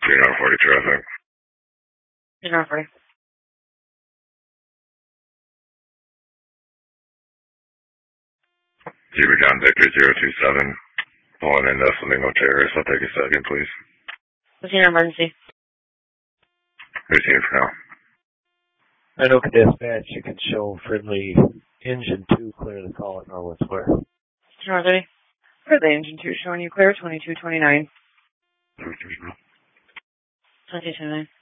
40 traffic. 40. Cuba John Victor 027. Pulling into Flamingo Terrace. I'll take a second, please. What's your emergency? Routine for now. I know dispatch, you can show friendly engine 2 clear the call at Norwood Square. Northerly. For the engine 2 showing you clear 2229. 2229. 2229.